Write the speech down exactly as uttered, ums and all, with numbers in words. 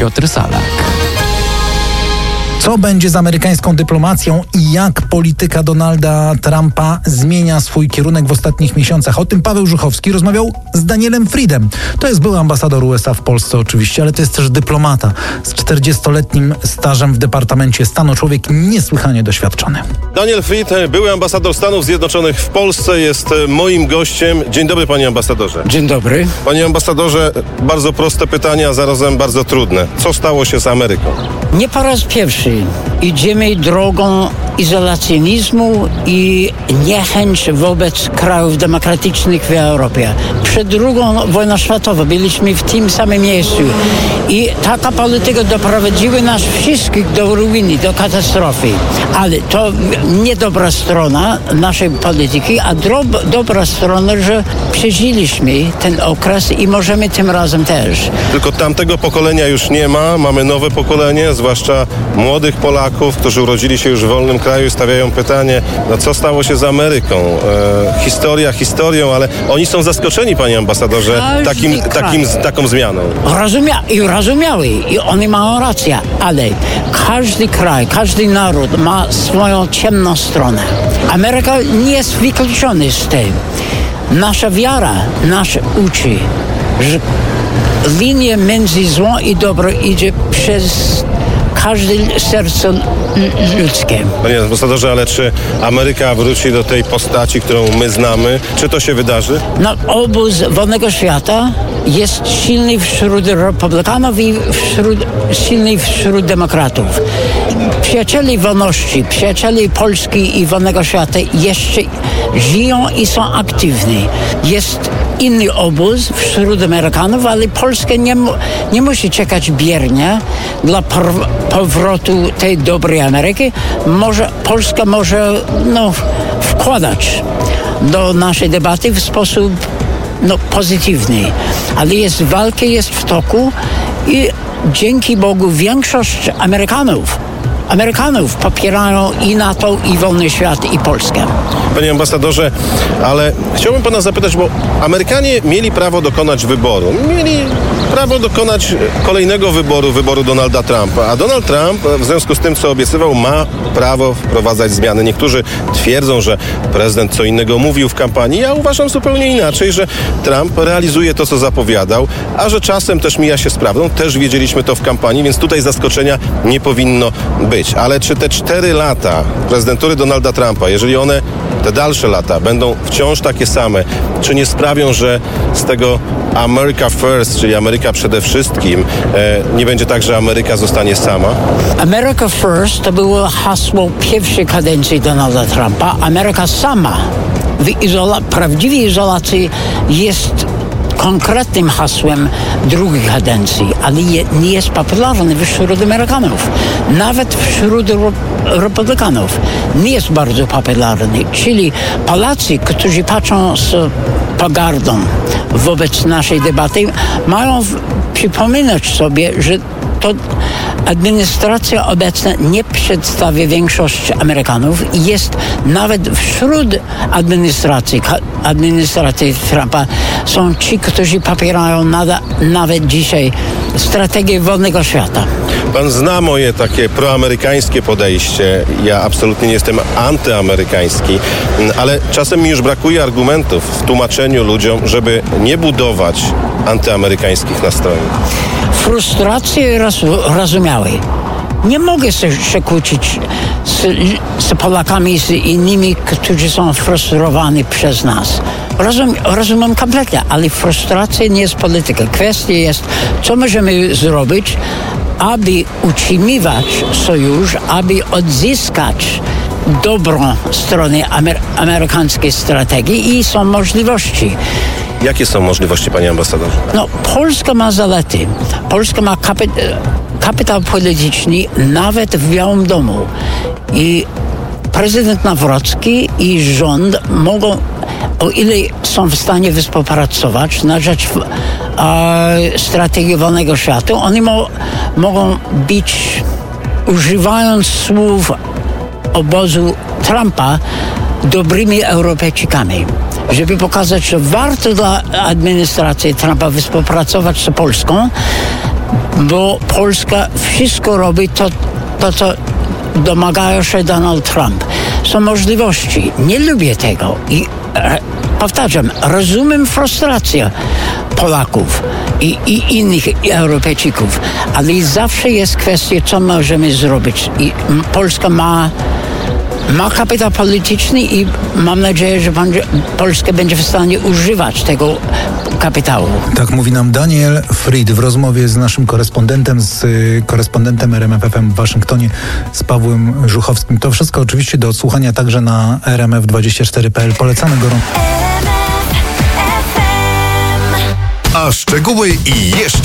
Piotr Salak. Co będzie z amerykańską dyplomacją i jak polityka Donalda Trumpa zmienia swój kierunek w ostatnich miesiącach? O tym Paweł Żuchowski rozmawiał z Danielem Friedem. To jest były ambasador U S A w Polsce oczywiście, ale to jest też dyplomata z czterdziestoletnim stażem w Departamencie Stanu. Człowiek niesłychanie doświadczony. Daniel Fried, były ambasador Stanów Zjednoczonych w Polsce, jest moim gościem. Dzień dobry, panie ambasadorze. Dzień dobry. Panie ambasadorze, bardzo proste pytania, a zarazem bardzo trudne. Co stało się z Ameryką? Nie po raz pierwszy idziemy drogą izolacjonizmu i niechęć wobec krajów demokratycznych w Europie. Przed drugą wojną światową byliśmy w tym samym miejscu i taka polityka doprowadziła nas wszystkich do ruiny, do katastrofy. Ale to nie dobra strona naszej polityki, a drob, dobra strona, że przeżyliśmy ten okres i możemy tym razem też. Tylko tamtego pokolenia już nie ma, mamy nowe pokolenie, zwłaszcza młodych Polaków, którzy urodzili się już w wolnym kraju, stawiają pytanie, no co stało się z Ameryką? E, historia historią, ale oni są zaskoczeni, panie ambasadorze, takim, takim, taką zmianą. Rozumia, i rozumiały, i oni mają rację, ale każdy kraj, każdy naród ma swoją ciemną stronę. Ameryka nie jest wykluczona z tym. Nasza wiara nas uczy, że linia między złem i dobrem idzie przez każde serce ludzkie. Panie ambasadorze, ale czy Ameryka wróci do tej postaci, którą my znamy? Czy to się wydarzy? No, obóz wolnego świata jest silny wśród republikanów i wśród, silny wśród demokratów. Przyjaciele wolności, przyjaciele Polski i wolnego świata jeszcze żyją i są aktywni. Jest inny obóz wśród Amerykanów, ale Polska nie, nie musi czekać biernie dla por- powrotu tej dobrej Ameryki. Może, Polska może no, wkładać do naszej debaty w sposób no, pozytywny. Ale jest walka, jest w toku i dzięki Bogu większość Amerykanów Amerykanów popierają i NATO, i wolny świat, i Polskę. Panie ambasadorze, ale chciałbym pana zapytać, bo Amerykanie mieli prawo dokonać wyboru. Mieli prawo dokonać kolejnego wyboru, wyboru Donalda Trumpa. A Donald Trump w związku z tym, co obiecywał, ma prawo wprowadzać zmiany. Niektórzy twierdzą, że prezydent co innego mówił w kampanii. Ja uważam zupełnie inaczej, że Trump realizuje to, co zapowiadał, a że czasem też mija się z prawdą. Też wiedzieliśmy to w kampanii, więc tutaj zaskoczenia nie powinno być. Ale czy te cztery lata prezydentury Donalda Trumpa, jeżeli one, te dalsze lata, będą wciąż takie same, czy nie sprawią, że z tego America First, czyli Ameryka przede wszystkim, e, nie będzie tak, że Ameryka zostanie sama? America First to było hasło pierwszej kadencji Donalda Trumpa. Ameryka sama w izola- prawdziwej izolacji jest konkretnym hasłem drugiej kadencji, ale je, nie jest popularny wśród Amerykanów. Nawet wśród Republikanów nie jest bardzo popularny. Czyli Polacy, którzy patrzą z pogardą wobec naszej debaty, mają w, przypominać sobie, że to administracja obecna nie przedstawia większości Amerykanów i jest nawet wśród administracji, administracji Trumpa są ci, którzy popierają nada, nawet dzisiaj strategię wolnego świata. Pan zna moje takie proamerykańskie podejście. Ja absolutnie nie jestem antyamerykański, ale czasem mi już brakuje argumentów w tłumaczeniu ludziom, żeby nie budować antyamerykańskich nastrojów. Frustracje roz, rozumiałe. Nie mogę się kłócić z, z Polakami, z innymi, którzy są frustrowani przez nas. Rozum, rozumiem kompletnie, ale frustracja nie jest polityka. Kwestia jest, co możemy zrobić, aby utrzymywać sojusz, aby odzyskać dobrą stronę amery- amerykańskiej strategii i są możliwości. Jakie są możliwości, panie ambasadorze? No, Polska ma zalety. Polska ma kapy- kapitał polityczny nawet w Białym Domu. I prezydent Nawrocki i rząd mogą, o ile są w stanie współpracować na rzecz e, strategii wolnego świata, oni mo- mogą być, używając słów obozu Trumpa, dobrymi Europejczykami. Żeby pokazać, że warto dla administracji Trumpa współpracować z Polską bo Polska wszystko robi to, to co domaga się Donald Trump. Są możliwości. Nie lubię tego. I e, powtarzam, rozumiem frustrację Polaków i, i innych Europejczyków, ale zawsze jest kwestia, co możemy zrobić. I Polska ma Ma kapitał polityczny i mam nadzieję, że Polska będzie w stanie używać tego kapitału. Tak mówi nam Daniel Fried w rozmowie z naszym korespondentem, z korespondentem R M F F M w Waszyngtonie, z Pawłem Żuchowskim. To wszystko oczywiście do odsłuchania także na R M F dwadzieścia cztery kropka p l. Polecamy gorąco. A szczegóły i jeszcze